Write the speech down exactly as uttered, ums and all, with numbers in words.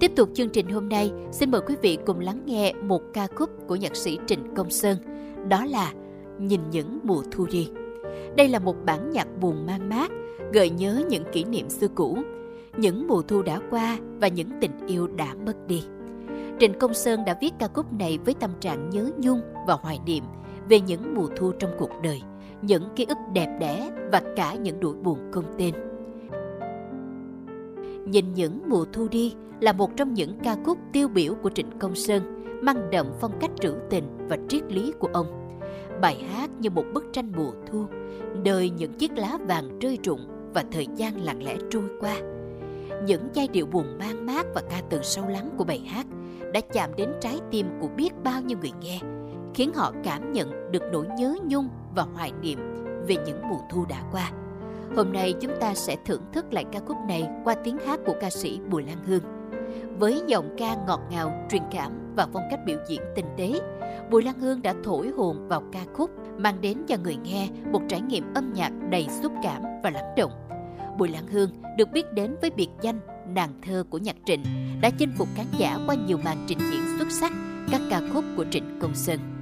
Tiếp tục chương trình hôm nay, xin mời quý vị cùng lắng nghe một ca khúc của nhạc sĩ Trịnh Công Sơn, đó là Nhìn những mùa thu đi. Đây là một bản nhạc buồn man mác, gợi nhớ những kỷ niệm xưa cũ, những mùa thu đã qua và những tình yêu đã mất đi. Trịnh Công Sơn đã viết ca khúc này với tâm trạng nhớ nhung và hoài niệm về những mùa thu trong cuộc đời, những ký ức đẹp đẽ và cả những nỗi buồn không tên. Nhìn những mùa thu đi là một trong những ca khúc tiêu biểu của Trịnh Công Sơn, mang đậm phong cách trữ tình và triết lý của ông. Bài hát như một bức tranh mùa thu, nơi những chiếc lá vàng rơi rụng và thời gian lặng lẽ trôi qua. Những giai điệu buồn man mác và ca từ sâu lắng của bài hát đã chạm đến trái tim của biết bao nhiêu người nghe, khiến họ cảm nhận được nỗi nhớ nhung và hoài niệm về những mùa thu đã qua. Hôm nay chúng ta sẽ thưởng thức lại ca khúc này qua tiếng hát của ca sĩ Bùi Lan Hương. Với giọng ca ngọt ngào, truyền cảm và phong cách biểu diễn tinh tế, Bùi Lan Hương đã thổi hồn vào ca khúc, mang đến cho người nghe một trải nghiệm âm nhạc đầy xúc cảm và lắng động. Bùi Lan Hương được biết đến với biệt danh nàng thơ của nhạc Trịnh, đã chinh phục khán giả qua nhiều màn trình diễn xuất sắc các ca khúc của Trịnh Công Sơn.